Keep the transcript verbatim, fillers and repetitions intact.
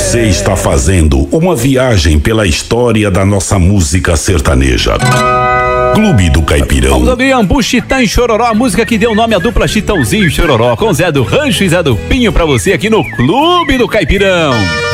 Você está fazendo uma viagem pela história da nossa música sertaneja. Clube do Caipirão. Vamos ouvir Iambu, Chitã e Chororó, a música que deu nome à dupla Chitãozinho e Chororó, com Zé do Rancho e Zé do Pinho pra você aqui no Clube do Caipirão.